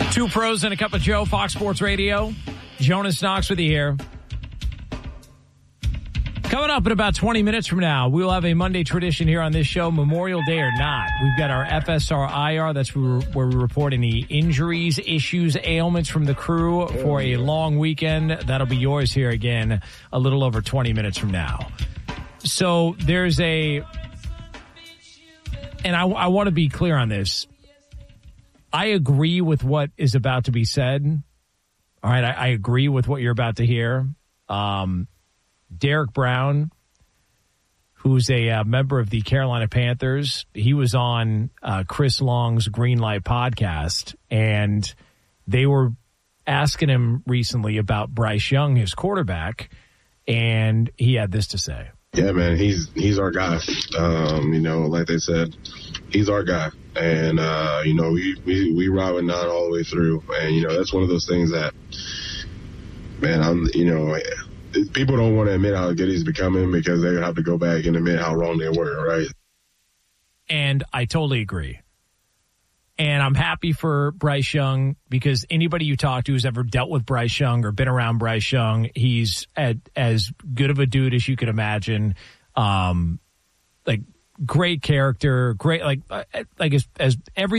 Two pros and a cup of Joe, Fox Sports Radio. Jonas Knox with you here. Coming up in about 20 minutes from now, we'll have a Monday tradition here on this show, Memorial Day or not. We've got our FSR IR. That's where we report any injuries, issues, ailments from the crew for a long weekend. That'll be yours here again a little over 20 minutes from now. So there's and I want to be clear on this. I agree with what is about to be said. All right, I agree with what you're about to hear. Derek Brown, who's a member of the Carolina Panthers, he was on Chris Long's Green Light podcast, and they were asking him recently about Bryce Young, his quarterback, and he had this to say. Yeah, man, he's our guy. Like they said, he's our guy. And, we ride with 9 all the way through. And, that's one of those things that, man, people don't want to admit how good he's becoming because they have to go back and admit how wrong they were, right? And I totally agree. And I'm happy for Bryce Young because anybody you talk to who's ever dealt with Bryce Young or been around Bryce Young, he's as good of a dude as you could imagine. Great character, great, as every